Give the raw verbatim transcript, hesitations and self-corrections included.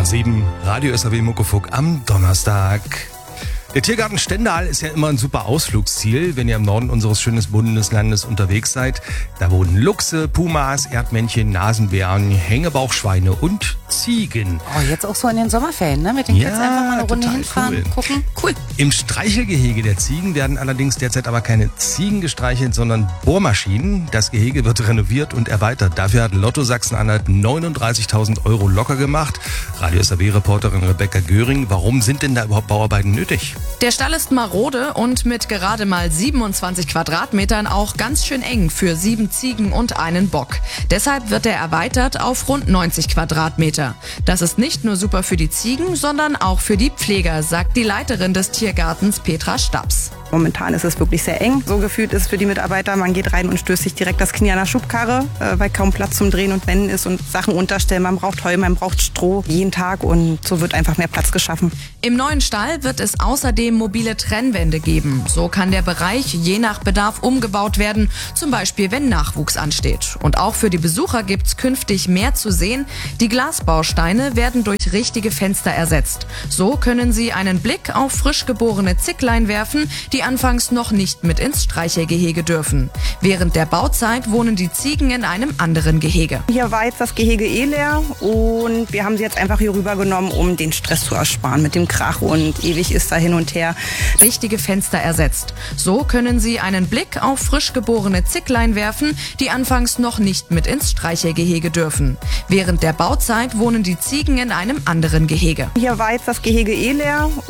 nach sieben, Radio S R W Muckefuck am Donnerstag. Der Tiergarten Stendal ist ja immer ein super Ausflugsziel, wenn ihr im Norden unseres schönen Bundeslandes unterwegs seid. Da wohnen Luchse, Pumas, Erdmännchen, Nasenbären, Hängebauchschweine und Ziegen. Oh, jetzt auch so in den Sommerferien, ne? Mit den Ja, Kids einfach mal eine Runde total hinfahren, cool. gucken. Cool. Im Streichelgehege der Ziegen werden allerdings derzeit aber keine Ziegen gestreichelt, sondern Bohrmaschinen. Das Gehege wird renoviert und erweitert. Dafür hat Lotto Sachsen-Anhalt neununddreißigtausend Euro locker gemacht. Radio S R W-Reporterin Rebecca Göring, warum sind denn da überhaupt Bauarbeiten nötig? Der Stall ist marode und mit gerade mal siebenundzwanzig Quadratmetern auch ganz schön eng für sieben Ziegen und einen Bock. Deshalb wird er erweitert auf rund neunzig Quadratmeter. Das ist nicht nur super für die Ziegen, sondern auch für die Pfleger, sagt die Leiterin des Tiergartens Petra Staps. Momentan ist es wirklich sehr eng. So gefühlt ist es für die Mitarbeiter, man geht rein und stößt sich direkt das Knie an der Schubkarre, äh, weil kaum Platz zum Drehen und Wenden ist und Sachen unterstellen. Man braucht Heu, man braucht Stroh jeden Tag und so wird einfach mehr Platz geschaffen. Im neuen Stall wird es außerdem mobile Trennwände geben. So kann der Bereich je nach Bedarf umgebaut werden, zum Beispiel wenn Nachwuchs ansteht. Und auch für die Besucher gibt's künftig mehr zu sehen. Die Glasbausteine werden durch richtige Fenster ersetzt. So können sie einen Blick auf frisch geborene Zicklein werfen, die anfangs noch nicht mit ins Streichelgehege dürfen. Während der Bauzeit wohnen die Ziegen in einem anderen Gehege. Hier war jetzt das Gehege eh leer und wir haben sie jetzt einfach hier rübergenommen, um den Stress zu ersparen mit dem Krach und ewig ist da hin und her. Richtige Fenster ersetzt. So können sie einen Blick auf frisch geborene Zicklein werfen, die anfangs noch nicht mit ins Streichelgehege dürfen. Während der Bauzeit wohnen die Ziegen in einem anderen Gehege. Hier war jetzt das Gehege eh leer